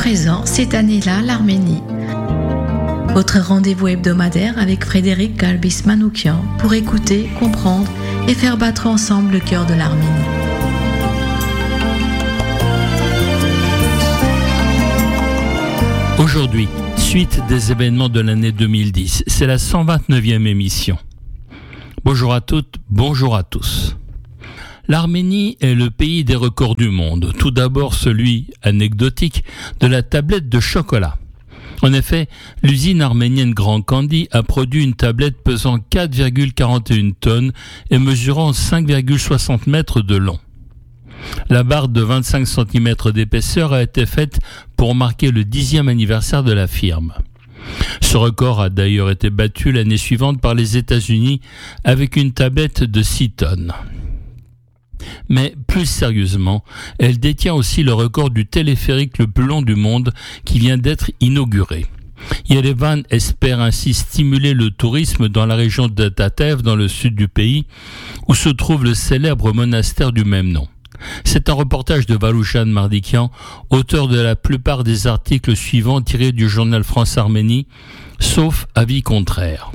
présent cette année-là l'Arménie. Votre rendez-vous hebdomadaire avec Frédéric Galbis-Manoukian pour écouter, comprendre et faire battre ensemble le cœur de l'Arménie. Aujourd'hui, suite des événements de l'année 2010, c'est la 129e émission. Bonjour à toutes, bonjour à tous. L'Arménie est le pays des records du monde. Tout d'abord celui, anecdotique, de la tablette de chocolat. En effet, l'usine arménienne Grand Candy a produit une tablette pesant 4,41 tonnes et mesurant 5,60 mètres de long. La barre de 25 cm d'épaisseur a été faite pour marquer le 10e anniversaire de la firme. Ce record a d'ailleurs été battu l'année suivante par les États-Unis avec une tablette de 6 tonnes. Mais plus sérieusement, elle détient aussi le record du téléphérique le plus long du monde qui vient d'être inauguré. Yerevan espère ainsi stimuler le tourisme dans la région de Tatev, dans le sud du pays, où se trouve le célèbre monastère du même nom. C'est un reportage de Valoujan Mardikian, auteur de la plupart des articles suivants tirés du journal France-Arménie, sauf avis contraire.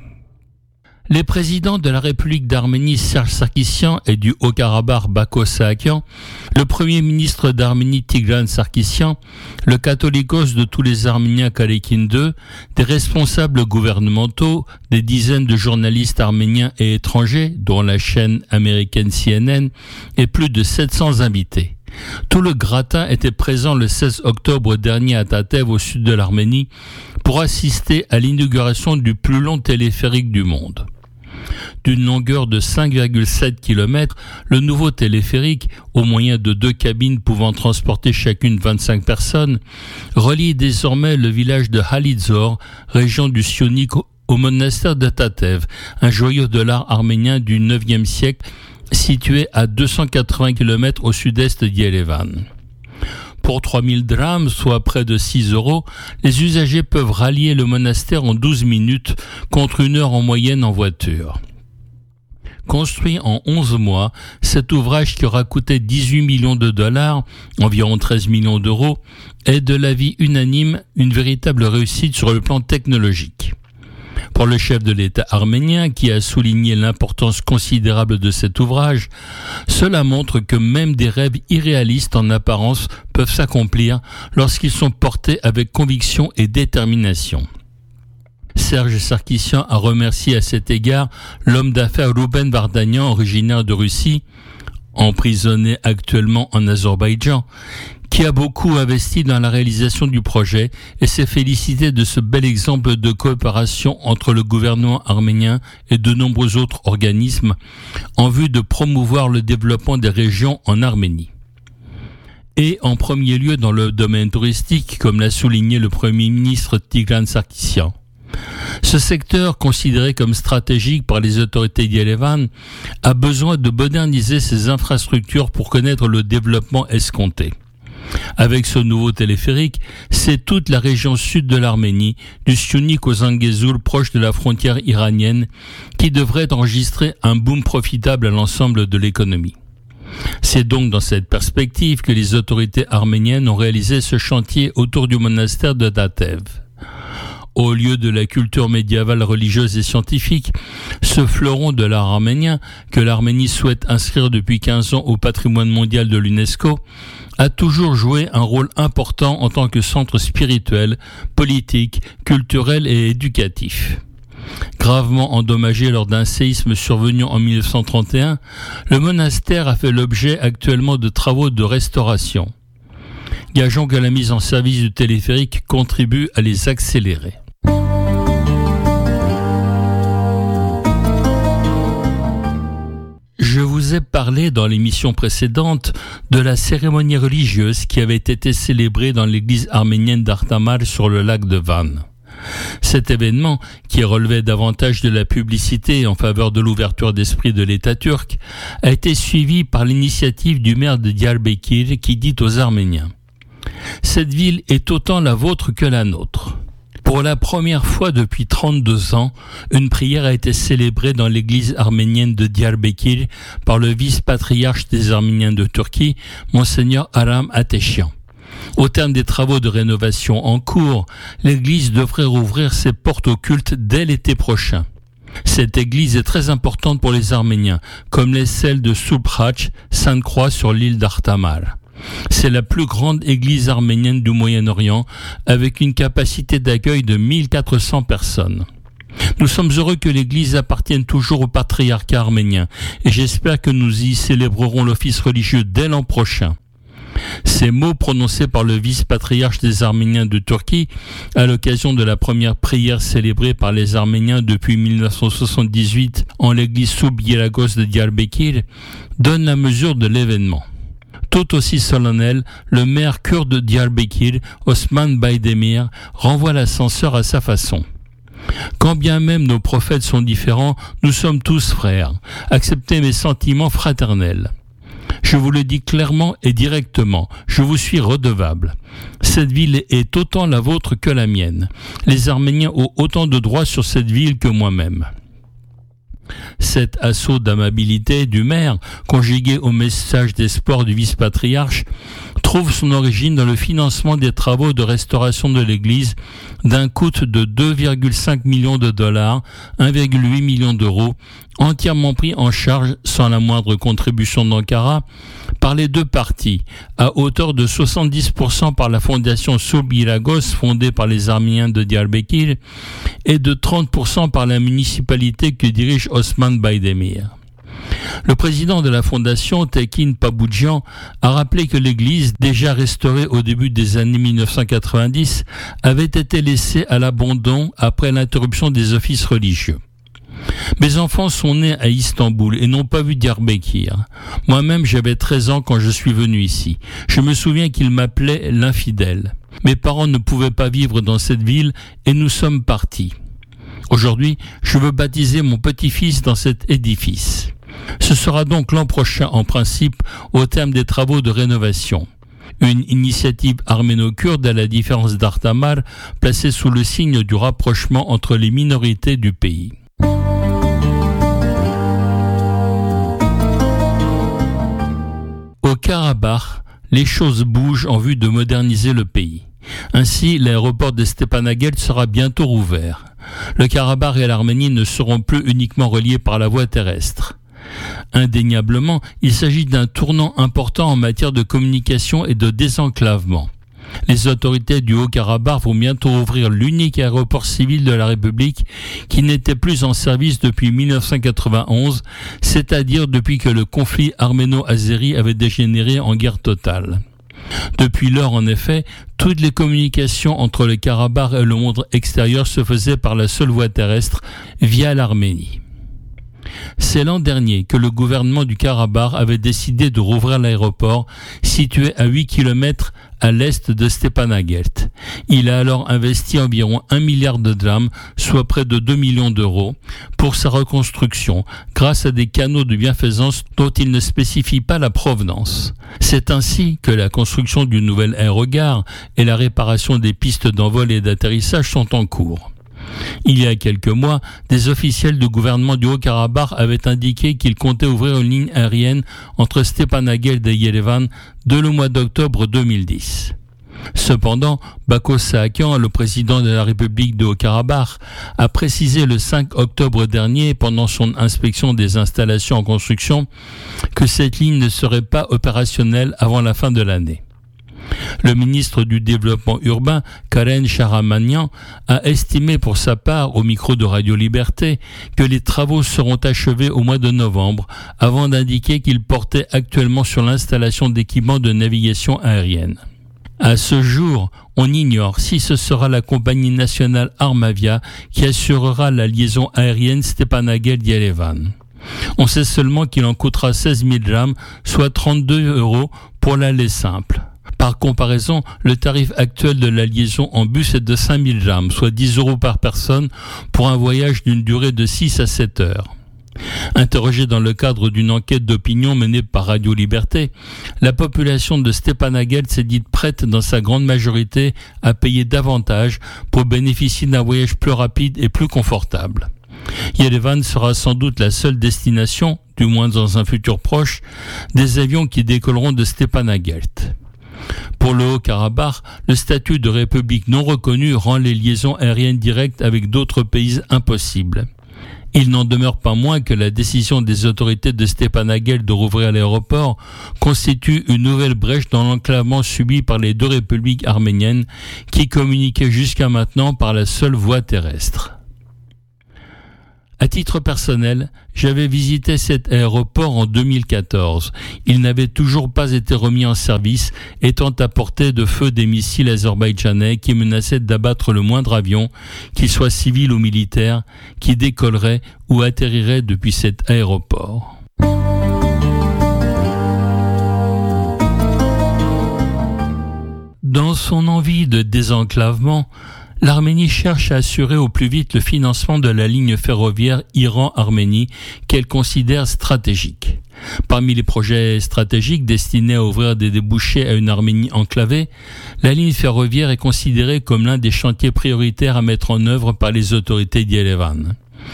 Les présidents de la République d'Arménie Serge Sarkissian et du Haut-Karabakh Bako Saakyan, le premier ministre d'Arménie Tigran Sarkissian, le catholicos de tous les Arméniens Kalekin II, des responsables gouvernementaux, des dizaines de journalistes arméniens et étrangers, dont la chaîne américaine CNN, et plus de 700 invités. Tout le gratin était présent le 16 octobre dernier à Tatev, au sud de l'Arménie, pour assister à l'inauguration du plus long téléphérique du monde. D'une longueur de 5,7 km, le nouveau téléphérique, au moyen de 2 cabines pouvant transporter chacune 25 personnes, relie désormais le village de Halidzor, région du Sionik, au monastère de Tatev, un joyau de l'art arménien du IXe siècle, situé à 280 km au sud-est d'Yerevan. Pour 3000 drams, soit près de 6 €, les usagers peuvent rallier le monastère en 12 minutes contre 1 heure en moyenne en voiture. Construit en 11 mois, cet ouvrage qui aura coûté 18 millions de dollars, environ 13 millions d'euros, est de l'avis unanime une véritable réussite sur le plan technologique. Pour le chef de l'État arménien, qui a souligné l'importance considérable de cet ouvrage, cela montre que même des rêves irréalistes en apparence peuvent s'accomplir lorsqu'ils sont portés avec conviction et détermination. Serge Sarkissian a remercié à cet égard l'homme d'affaires Rouben Vardanyan, originaire de Russie, emprisonné actuellement en Azerbaïdjan, qui a beaucoup investi dans la réalisation du projet et s'est félicité de ce bel exemple de coopération entre le gouvernement arménien et de nombreux autres organismes en vue de promouvoir le développement des régions en Arménie. Et en premier lieu dans le domaine touristique, comme l'a souligné le Premier ministre Tigran Sarkissian. Ce secteur, considéré comme stratégique par les autorités d'Yerevan, a besoin de moderniser ses infrastructures pour connaître le développement escompté. Avec ce nouveau téléphérique, c'est toute la région sud de l'Arménie, du Sionik au Zangezur, proche de la frontière iranienne, qui devrait enregistrer un boom profitable à l'ensemble de l'économie. C'est donc dans cette perspective que les autorités arméniennes ont réalisé ce chantier autour du monastère de Tatev. Au lieu de la culture médiévale religieuse et scientifique, ce fleuron de l'art arménien, que l'Arménie souhaite inscrire depuis 15 ans au patrimoine mondial de l'UNESCO, a toujours joué un rôle important en tant que centre spirituel, politique, culturel et éducatif. Gravement endommagé lors d'un séisme survenu en 1931, le monastère a fait l'objet actuellement de travaux de restauration. Gageons que la mise en service du téléphérique contribue à les accélérer. Je vous ai parlé dans l'émission précédente de la cérémonie religieuse qui avait été célébrée dans l'église arménienne d'Artamar sur le lac de Van. Cet événement, qui relevait davantage de la publicité en faveur de l'ouverture d'esprit de l'État turc, a été suivi par l'initiative du maire de Diyarbakir qui dit aux Arméniens « Cette ville est autant la vôtre que la nôtre ». Pour la première fois depuis 32 ans, une prière a été célébrée dans l'église arménienne de Diyarbakir par le vice-patriarche des Arméniens de Turquie, Monseigneur Aram Ateşyan. Au terme des travaux de rénovation en cours, l'église devrait rouvrir ses portes au culte dès l'été prochain. Cette église est très importante pour les Arméniens, comme les celles de Subhach, Sainte-Croix sur l'île d'Artamal. C'est la plus grande église arménienne du Moyen-Orient, avec une capacité d'accueil de 1400 personnes. Nous sommes heureux que l'église appartienne toujours au patriarcat arménien, et j'espère que nous y célébrerons l'office religieux dès l'an prochain. Ces mots prononcés par le vice-patriarche des Arméniens de Turquie à l'occasion de la première prière célébrée par les Arméniens depuis 1978 en l'église Soub-Yelagos de Diyarbakir donnent la mesure de l'événement. Tout aussi solennel, le maire kurde de Diyarbakir, Osman Baydemir, renvoie l'ascenseur à sa façon. Quand bien même nos prophètes sont différents, nous sommes tous frères. Acceptez mes sentiments fraternels. Je vous le dis clairement et directement, je vous suis redevable. Cette ville est autant la vôtre que la mienne. Les Arméniens ont autant de droits sur cette ville que moi-même. Cet assaut d'amabilité du maire, conjugué au message d'espoir du vice-patriarche, trouve son origine dans le financement des travaux de restauration de l'église d'un coût de 2,5 millions de dollars, 1,8 million d'euros, entièrement pris en charge sans la moindre contribution d'Ankara par les deux parties, à hauteur de 70% par la fondation Soub-Yelagos fondée par les Arméniens de Diyarbakir et de 30% par la municipalité que dirige Osman Baydemir. Le président de la fondation, Tekin Paboudjian, a rappelé que l'église, déjà restaurée au début des années 1990, avait été laissée à l'abandon après l'interruption des offices religieux. Mes enfants sont nés à Istanbul et n'ont pas vu Diyarbakir. Moi-même, j'avais 13 ans quand je suis venu ici. Je me souviens qu'ils m'appelaient l'infidèle. Mes parents ne pouvaient pas vivre dans cette ville et nous sommes partis. Aujourd'hui, je veux baptiser mon petit-fils dans cet édifice. Ce sera donc l'an prochain en principe au terme des travaux de rénovation. Une initiative arméno-kurde à la différence d'Artamar, placée sous le signe du rapprochement entre les minorités du pays. Au Karabakh, les choses bougent en vue de moderniser le pays. Ainsi, l'aéroport de Stepanakert sera bientôt rouvert. Le Karabakh et l'Arménie ne seront plus uniquement reliés par la voie terrestre. Indéniablement, il s'agit d'un tournant important en matière de communication et de désenclavement. Les autorités du Haut-Karabakh vont bientôt ouvrir l'unique aéroport civil de la République qui n'était plus en service depuis 1991, c'est-à-dire depuis que le conflit arméno-azéri avait dégénéré en guerre totale. Depuis lors, en effet, toutes les communications entre le Karabakh et le monde extérieur se faisaient par la seule voie terrestre, via l'Arménie. C'est l'an dernier que le gouvernement du Karabakh avait décidé de rouvrir l'aéroport, situé à 8 km à l'est de Stepanakert. Il a alors investi environ 1 milliard de drams, soit près de 2 millions d'euros, pour sa reconstruction, grâce à des canaux de bienfaisance dont il ne spécifie pas la provenance. C'est ainsi que la construction d'une nouvelle aérogare et la réparation des pistes d'envol et d'atterrissage sont en cours. Il y a quelques mois, des officiels du gouvernement du Haut-Karabakh avaient indiqué qu'ils comptaient ouvrir une ligne aérienne entre Stepanakert et Yerevan dès le mois d'octobre 2010. Cependant, Bako Saakyan, le président de la République de Haut-Karabakh, a précisé le 5 octobre dernier, pendant son inspection des installations en construction, que cette ligne ne serait pas opérationnelle avant la fin de l'année. Le ministre du Développement urbain, Karen Sharamanian, a estimé pour sa part, au micro de Radio Liberté, que les travaux seront achevés au mois de novembre, avant d'indiquer qu'il portait actuellement sur l'installation d'équipements de navigation aérienne. À ce jour, on ignore si ce sera la compagnie nationale Armavia qui assurera la liaison aérienne Stepanakert-Yerevan. On sait seulement qu'il en coûtera 16 000 drams, soit 32 € pour l'aller simple. Par comparaison, le tarif actuel de la liaison en bus est de 5 000 drams, soit 10 € par personne, pour un voyage d'une durée de 6 à 7 heures. Interrogé dans le cadre d'une enquête d'opinion menée par Radio Liberté, la population de Stepanakert s'est dite prête dans sa grande majorité à payer davantage pour bénéficier d'un voyage plus rapide et plus confortable. Yerevan sera sans doute la seule destination, du moins dans un futur proche, des avions qui décolleront de Stepanakert. Pour Pour le Haut-Karabakh, le statut de république non reconnue rend les liaisons aériennes directes avec d'autres pays impossibles. Il n'en demeure pas moins que la décision des autorités de Stepanakert de rouvrir l'aéroport constitue une nouvelle brèche dans l'enclavement subi par les deux républiques arméniennes qui communiquaient jusqu'à maintenant par la seule voie terrestre. À titre personnel, j'avais visité cet aéroport en 2014. Il n'avait toujours pas été remis en service, étant à portée de feu des missiles azerbaïdjanais qui menaçaient d'abattre le moindre avion, qu'il soit civil ou militaire, qui décollerait ou atterrirait depuis cet aéroport. Dans son envie de désenclavement, l'Arménie cherche à assurer au plus vite le financement de la ligne ferroviaire Iran-Arménie qu'elle considère stratégique. Parmi les projets stratégiques destinés à ouvrir des débouchés à une Arménie enclavée, la ligne ferroviaire est considérée comme l'un des chantiers prioritaires à mettre en œuvre par les autorités d'Yerevan.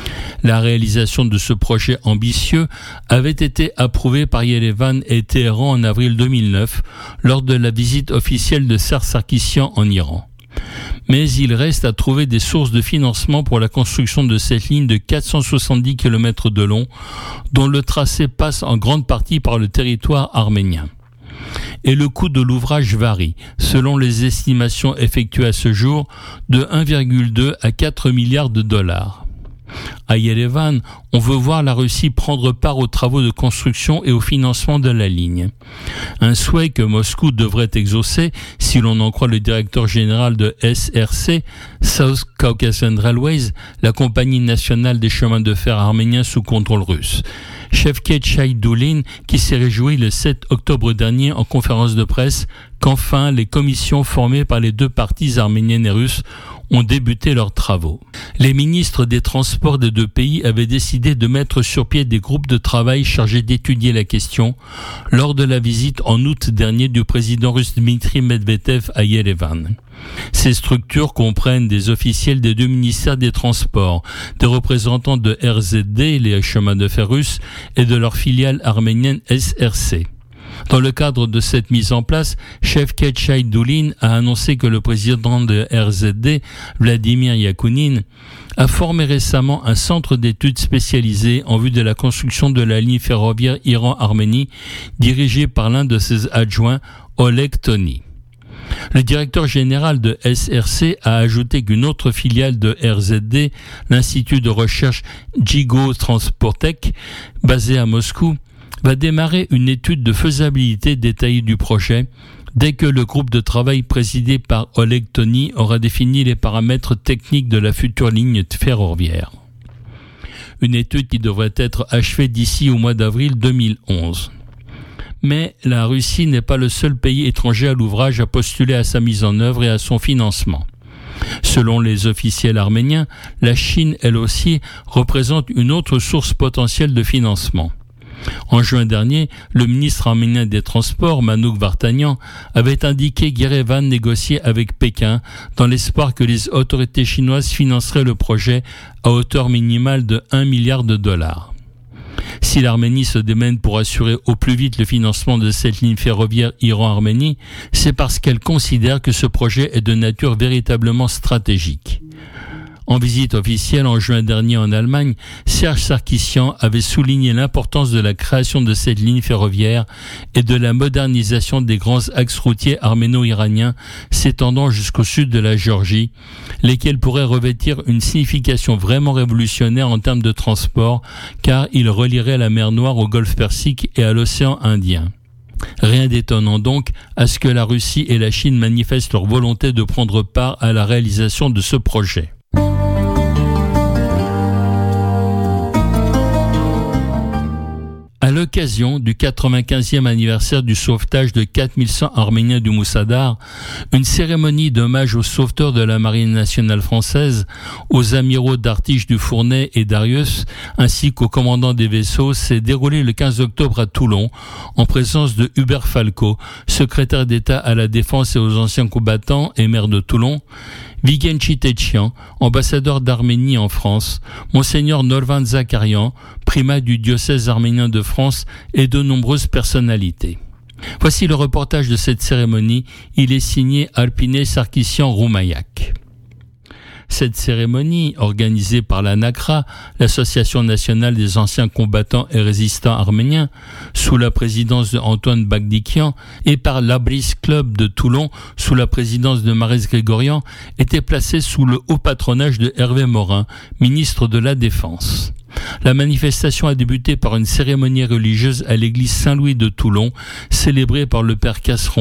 La réalisation de ce projet ambitieux avait été approuvée par Yerevan et Téhéran en avril 2009 lors de la visite officielle de Serge Sarkissian en Iran. Mais il reste à trouver des sources de financement pour la construction de cette ligne de 470 km de long, dont le tracé passe en grande partie par le territoire arménien. Et le coût de l'ouvrage varie, selon les estimations effectuées à ce jour, de 1,2 à 4 milliards de dollars. À Yerevan, on veut voir la Russie prendre part aux travaux de construction et au financement de la ligne. Un souhait que Moscou devrait exaucer si l'on en croit le directeur général de SRC, South Caucasian Railways, la compagnie nationale des chemins de fer arméniens sous contrôle russe. Shavket Shaïdoulin, qui s'est réjoui le 7 octobre dernier en conférence de presse qu'enfin les commissions formées par les deux parties arméniennes et russes ont débuté leurs travaux. Les ministres des Transports des deux pays avaient décidé de mettre sur pied des groupes de travail chargés d'étudier la question lors de la visite en août dernier du président russe Dmitry Medvedev à Yerevan. Ces structures comprennent des officiels des deux ministères des Transports, des représentants de RZD, les chemins de fer russes, et de leur filiale arménienne SRC. Dans le cadre de cette mise en place, Shavket Shaïdoulin a annoncé que le président de RZD, Vladimir Yakunin, a formé récemment un centre d'études spécialisé en vue de la construction de la ligne ferroviaire Iran-Arménie, dirigé par l'un de ses adjoints, Oleg Tony. Le directeur général de SRC a ajouté qu'une autre filiale de RZD, l'Institut de recherche Jigo Transportec, basé à Moscou, va démarrer une étude de faisabilité détaillée du projet dès que le groupe de travail présidé par Oleg Tony aura défini les paramètres techniques de la future ligne ferroviaire. Une étude qui devrait être achevée d'ici au mois d'avril 2011. Mais la Russie n'est pas le seul pays étranger à l'ouvrage à postuler à sa mise en œuvre et à son financement. Selon les officiels arméniens, la Chine, elle aussi, représente une autre source potentielle de financement. En juin dernier, le ministre arménien des Transports, Manouk Vartanian, avait indiqué qu'Yerevan négociait avec Pékin dans l'espoir que les autorités chinoises financeraient le projet à hauteur minimale de 1 milliard de dollars. Si l'Arménie se démène pour assurer au plus vite le financement de cette ligne ferroviaire Iran-Arménie, c'est parce qu'elle considère que ce projet est de nature véritablement stratégique. En visite officielle en juin dernier en Allemagne, Serge Sarkissian avait souligné l'importance de la création de cette ligne ferroviaire et de la modernisation des grands axes routiers arméno-iraniens s'étendant jusqu'au sud de la Géorgie, lesquels pourraient revêtir une signification vraiment révolutionnaire en termes de transport, car ils relieraient la mer Noire au golfe Persique et à l'océan Indien. Rien d'étonnant donc à ce que la Russie et la Chine manifestent leur volonté de prendre part à la réalisation de ce projet. À l'occasion du 95e anniversaire du sauvetage de 4100 Arméniens du Moussadar, une cérémonie d'hommage aux sauveteurs de la Marine nationale française, aux amiraux d'Artiche du Fournay et Darius, ainsi qu'aux commandants des vaisseaux, s'est déroulée le 15 octobre à Toulon, en présence de Hubert Falco, secrétaire d'État à la Défense et aux anciens combattants et maire de Toulon, Vigen Chitechian, ambassadeur d'Arménie en France, Monseigneur Norvan Zakarian, primat du diocèse arménien de France et de nombreuses personnalités. Voici le reportage de cette cérémonie. Il est signé Alpine Sarkissian-Roumaïac. Cette cérémonie, organisée par la NACRA, l'Association nationale des anciens combattants et résistants arméniens, sous la présidence de Antoine Bagdikian, et par l'Abris Club de Toulon, sous la présidence de Maryse Grégorian, était placée sous le haut patronage de Hervé Morin, ministre de la Défense. La manifestation a débuté par une cérémonie religieuse à l'église Saint-Louis de Toulon, célébrée par le père Casseron,